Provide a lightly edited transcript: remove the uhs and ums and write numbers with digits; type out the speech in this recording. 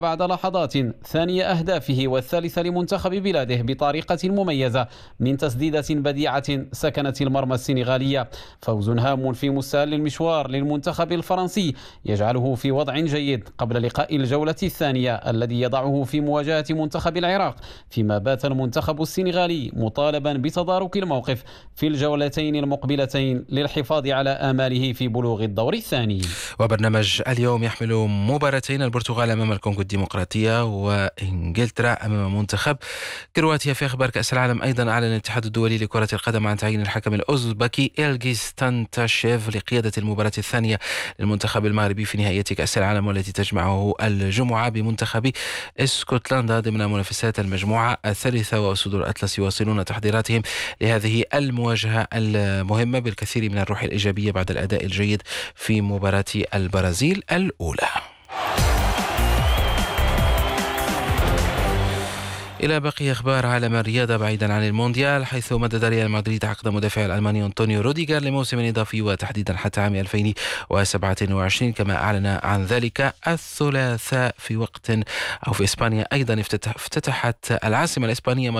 بعد لحظات ثانية أهدافه والثالثة لمنتخب بلاده بطريقة مميزة من تسديدة بديعة سكنت المرمى السنغالية. فوز هام في مستهل المشوار للمنتخب الفرنسي يجعله في وضع جيد قبل لقاء الجولة الثانية الذي يضعه في مواجهة منتخب العراق، فيما بات المنتخب السنغالي مطالبا بتدارك الموقف في الجولتين المقبلتين للحفاظ على آماله في بلوغ الدور الثاني. وبرنامج اليوم يحمل مباراتين: البرتغال أمام الكونغو الديمقراطية، وإنجلترا أمام منتخب كرواتيا. في أخبار كأس العالم أيضا، أعلن الاتحاد الدولي لكرة القدم عن تعيين الحكم الأوزبكي إلغيز تانتاشيف لقيادة المباراة الثانية للمنتخب المغربي في نهائية كأس العالم، والتي تجمعه الجمعة بمنتخب اسكتلندا ضمن منافسات المجموعة الثالثة. وأسود الأطلس يواصلون تحضيراتهم لهذه المواجهة المهمة بالكثير من الروح الإيجابية بعد الأداء الجيد في مباراة البرازيل الأولى. إلى باقي أخبار عالم الرياضة بعيدا عن المونديال، حيث مدد ريال مدريد عقد مدافع الألماني أنطونيو روديغر لموسم إضافي وتحديدا حتى عام 2027، كما أعلن عن ذلك الثلاثاء في وقت أو في إسبانيا. أيضا افتتحت العاصمة الإسبانية